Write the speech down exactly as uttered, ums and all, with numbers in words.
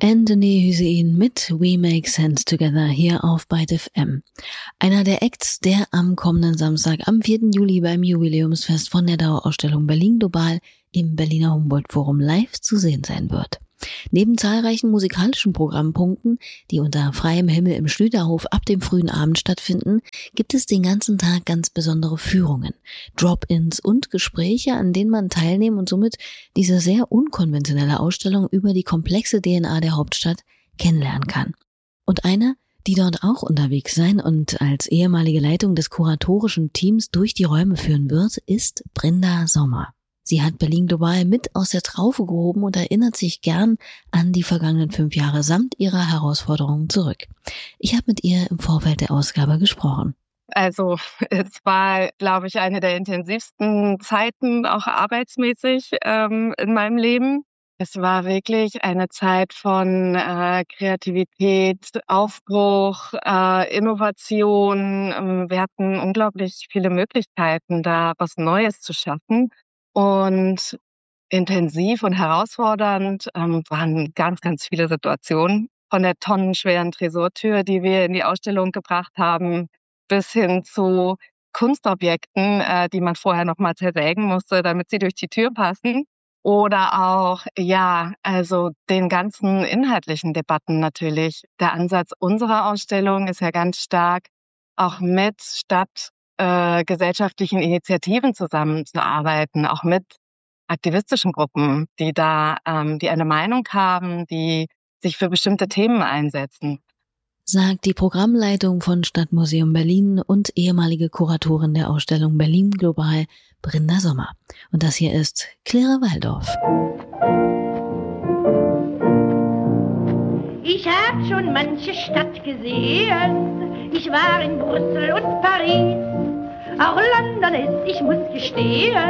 Anthony Hüseyin mit We Make Sense Together hier auf Byte F M. Einer der Acts, der am kommenden Samstag am vierten Juli beim Jubiläumsfest von der Dauerausstellung Berlin Global im Berliner Humboldt-Forum live zu sehen sein wird. Neben zahlreichen musikalischen Programmpunkten, die unter freiem Himmel im Schlüterhof ab dem frühen Abend stattfinden, gibt es den ganzen Tag ganz besondere Führungen, Drop-ins und Gespräche, an denen man teilnehmen und somit diese sehr unkonventionelle Ausstellung über die komplexe D N A der Hauptstadt kennenlernen kann. Und eine, die dort auch unterwegs sein und als ehemalige Leitung des kuratorischen Teams durch die Räume führen wird, ist Brinda Sommer. Sie hat Berlin Global mit aus der Traufe gehoben und erinnert sich gern an die vergangenen fünf Jahre samt ihrer Herausforderungen zurück. Ich habe mit ihr im Vorfeld der Ausgabe gesprochen. Also es war, glaube ich, eine der intensivsten Zeiten, auch arbeitsmäßig ähm, in meinem Leben. Es war wirklich eine Zeit von äh, Kreativität, Aufbruch, äh, Innovation. Wir hatten unglaublich viele Möglichkeiten, da was Neues zu schaffen. Und intensiv und herausfordernd ähm, waren ganz, ganz viele Situationen. Von der tonnenschweren Tresortür, die wir in die Ausstellung gebracht haben, bis hin zu Kunstobjekten, äh, die man vorher noch mal zersägen musste, damit sie durch die Tür passen. Oder auch, ja, also den ganzen inhaltlichen Debatten natürlich. Der Ansatz unserer Ausstellung ist ja ganz stark, auch mit Stadt Äh, gesellschaftlichen Initiativen zusammenzuarbeiten, auch mit aktivistischen Gruppen, die da, ähm, die eine Meinung haben, die sich für bestimmte Themen einsetzen. Sagt die Programmleitung von Stadtmuseum Berlin und ehemalige Kuratorin der Ausstellung Berlin Global, Brinda Sommer. Und das hier ist Claire Waldorf. Ich hab schon manche Stadt gesehen, ich war in Brüssel und Paris, auch London ist, ich muss gestehen,